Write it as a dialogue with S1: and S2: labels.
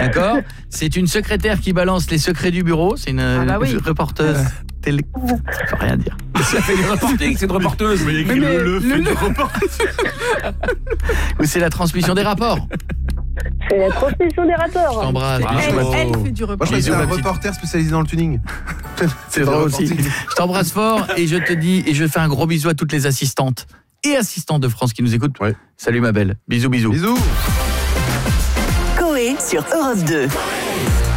S1: D'accord ? C'est une secrétaire qui balance les secrets du bureau. C'est une reporteuse télé... Ça peut rien dire.
S2: Ça fait du reporting, c'est une reporteuse.
S3: Mais le fait du reportage.
S1: Ou c'est la transmission des rapports.
S4: C'est la transmission des rapports.
S1: Je t'embrasse.
S5: Elle fait du
S3: Moi, je
S5: reportage.
S3: crois que c'est
S1: Bisous,
S3: un
S1: ma petite.
S3: reporter spécialisé dans le tuning.
S1: C'est drôle aussi. Je t'embrasse fort et je te dis, et je fais un gros bisou à toutes les assistantes et assistants de France qui nous écoutent.
S3: Ouais.
S1: Salut ma belle. Bisous, bisous.
S3: Bisous.
S6: Coé sur Europe 2.